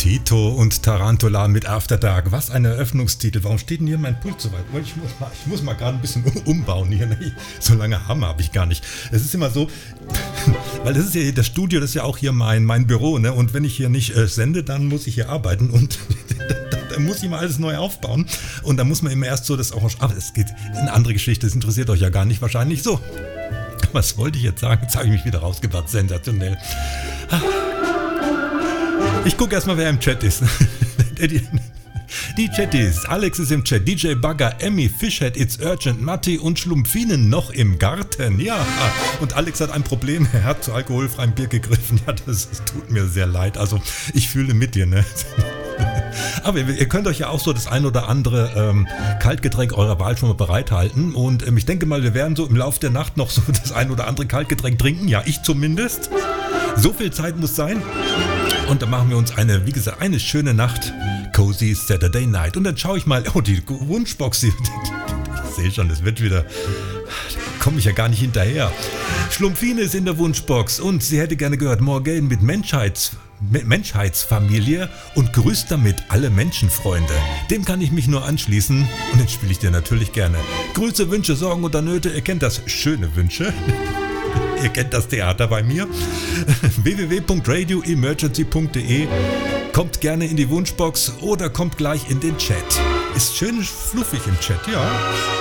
Tito und Tarantula mit After Dark. Was ein Eröffnungstitel. Warum steht denn hier mein Pult so weit? Ich muss mal gerade ein bisschen umbauen hier. So lange Hammer habe ich gar nicht. Es ist immer so, weil das ist ja das Studio, das ist ja auch hier mein Büro, ne? Und wenn ich hier nicht sende, dann muss ich hier arbeiten und da muss ich mal alles neu aufbauen. Und da muss man immer erst so das auch... Aber es geht eine andere Geschichte, das interessiert euch ja gar nicht wahrscheinlich so. Was wollte ich jetzt sagen? Jetzt habe ich mich wieder rausgebracht. Sensationell. Ich gucke erstmal, wer im Chat ist. Die Chatties. Alex ist im Chat. DJ Bagger, Emmy, Fishhead, It's Urgent, Matti und Schlumpfinen noch im Garten. Ja. Und Alex hat ein Problem. Er hat zu alkoholfreiem Bier gegriffen. Ja, das tut mir sehr leid. Also, ich fühle mit dir, ne? Aber ihr könnt euch ja auch so das ein oder andere Kaltgetränk eurer Wahl schon mal bereithalten. Und ich denke mal, wir werden so im Laufe der Nacht noch so das ein oder andere Kaltgetränk trinken. Ja, ich zumindest. So viel Zeit muss sein. Und dann machen wir uns wie gesagt, eine schöne Nacht. Cozy Saturday Night. Und dann schaue ich mal, die Wunschbox. Ich sehe schon, das wird wieder... Da komme ich ja gar nicht hinterher. Schlumpfine ist in der Wunschbox und sie hätte gerne gehört Morgan mit Menschheitsfamilie und grüßt damit alle Menschenfreunde. Dem kann ich mich nur anschließen und den spiele ich dir natürlich gerne. Grüße, Wünsche, Sorgen oder Nöte, ihr kennt das, schöne Wünsche. Ihr kennt das Theater bei mir. www.radioemergency.de. Kommt gerne in die Wunschbox oder kommt gleich in den Chat. Ist schön fluffig im Chat, ja.